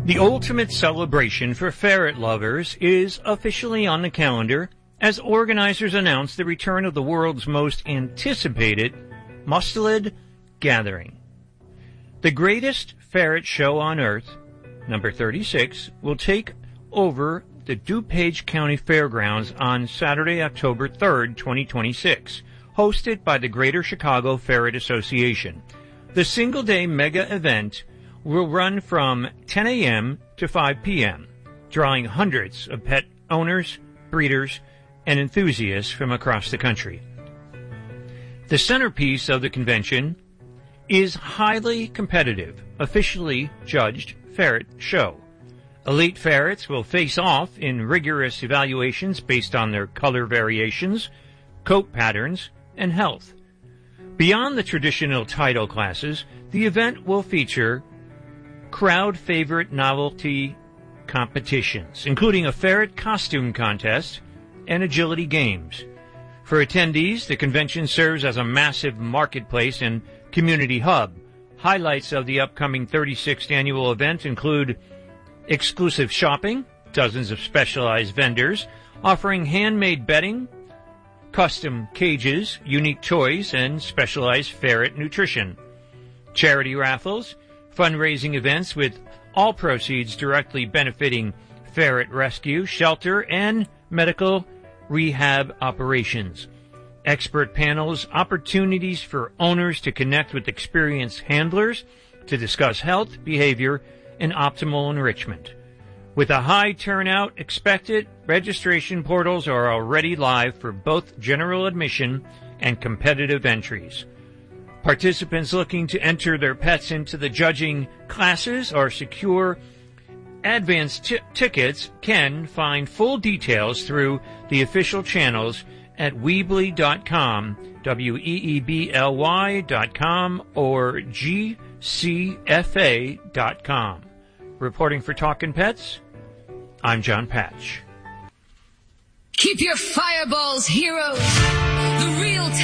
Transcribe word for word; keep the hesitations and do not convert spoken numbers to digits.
The ultimate celebration for ferret lovers is officially on the calendar as organizers announce the return of the world's most anticipated Mustelid Gathering. The greatest ferret show on Earth, number thirty-six, will take over the DuPage County Fairgrounds on Saturday, October third, twenty twenty-six, hosted by the Greater Chicago Ferret Association. The single-day mega event will run from ten a.m. to five p.m., drawing hundreds of pet owners, breeders, and enthusiasts from across the country. The centerpiece of the convention is highly competitive, officially judged ferret show. Elite ferrets will face off in rigorous evaluations based on their color variations, coat patterns, and health. Beyond the traditional title classes, the event will feature crowd favorite novelty competitions, including a ferret costume contest and agility games. For attendees, the convention serves as a massive marketplace and community hub. Highlights of the upcoming thirty-sixth annual event include exclusive shopping, dozens of specialized vendors offering handmade bedding, custom cages, unique toys, and specialized ferret nutrition, charity raffles, fundraising events with all proceeds directly benefiting ferret rescue, shelter, and medical rehab operations, expert panels, opportunities for owners to connect with experienced handlers to discuss health, behavior, and optimal enrichment. With a high turnout expected, registration portals are already live for both general admission and competitive entries. Participants looking to enter their pets into the judging classes or secure advance t- tickets can find full details through the official channels at Weebly dot com, W E E B L Y dot com, or G C F A dot com. Reporting for Talkin' Pets, I'm John Patch. Keep your fireballs, heroes. The real